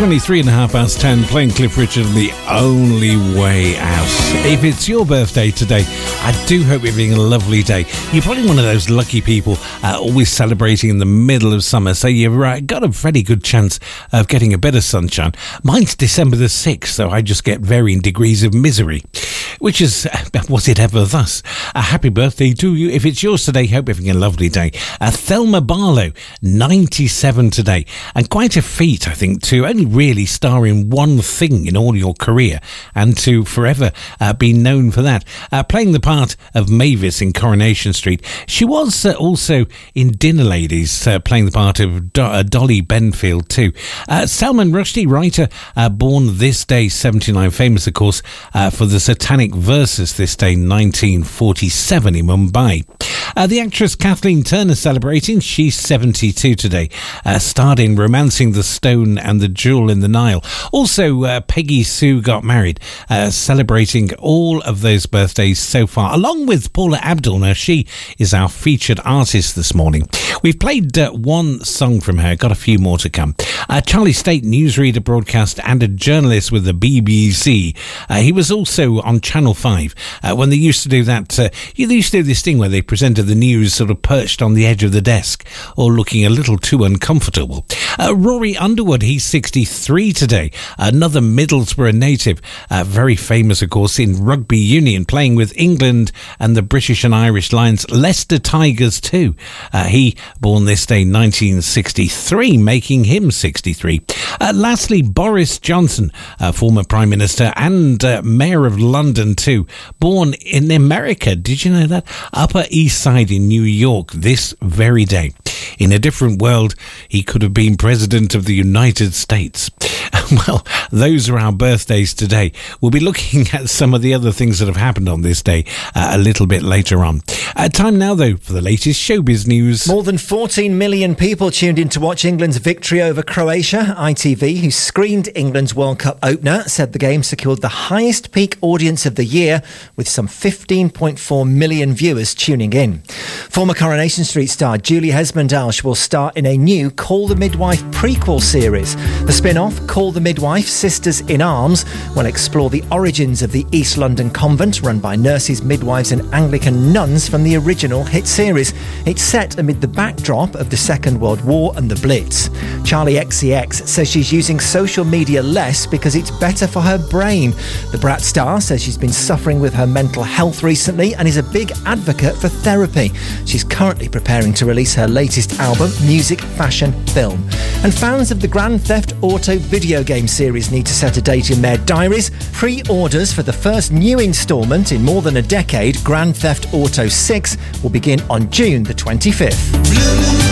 23 and a half past 10, playing Cliff Richard and The Only Way Out. If it's your birthday today, I do hope you're having a lovely day. You're probably one of those lucky people always celebrating in the middle of summer, so you've got a very good chance of getting a bit of sunshine. Mine's December the 6th, so I just get varying degrees of misery, which is, was it ever thus? A happy birthday to you. If it's yours today, hope you're having a lovely day. Thelma Barlow, 97 today, and quite a feat, I think, to only really star in one thing in all your career and to forever be known for that. Playing the part of Mavis in Coronation Street. She was also in Dinner Ladies, playing the part of Dolly Benfield too. Salman Rushdie, writer, born this day, 79, famous of course for the Satanic Verses this day, 1947 in Mumbai. The actress Kathleen Turner celebrating, she's 72 today, starred in Romancing the Stone and the Jewel in the Nile. Also, Peggy Sue got married, celebrating all of those birthdays so far, along with Paula Abdul. Now, she is our featured artist this morning. We've played one song from her, got a few more to come. Charlie State, newsreader, broadcast and a journalist with the BBC. He was also on Channel 5 when they used to do that. They used to do this thing where they presented the news sort of perched on the edge of the desk or looking a little too uncomfortable. Rory Underwood, he's 63 today, another Middlesbrough native, very famous of course in rugby union, playing with England and the British and Irish Lions, Leicester Tigers too. He born this day 1963, making him 63. Lastly, Boris Johnson, former Prime Minister and Mayor of London too, born in America. Did you know that? Upper East Side in New York this very day. In a different world, he could have been President of the United States. Well, those are our birthdays today. We'll be looking at some of the other things that have happened on this day a little bit later on. Time now, though, for the latest showbiz news. More than 14 million people tuned in to watch England's victory over Croatia. ITV, who screened England's World Cup opener, said the game secured the highest peak audience of the year, with some 15.4 million viewers tuning in. Former Coronation Street star Julie Hesmondhalgh will star in a new Call the Midwife prequel series. The spin-off, Call the Midwife Sisters in Arms, will explore the origins of the East London convent run by nurses, midwives and Anglican nuns from the original hit series. It's set amid the backdrop of the Second World War and the Blitz. Charlie XCX says she's using social media less because it's better for her brain. The Brat star says she's been suffering with her mental health recently and is a big advocate for therapy. She's currently preparing to release her latest album, Music, Fashion, Film. And fans of the Grand Theft Auto video game series need to set a date in their diaries. Pre-orders for the first new instalment in more than a decade, Grand Theft Auto 6, will begin on June the 25th.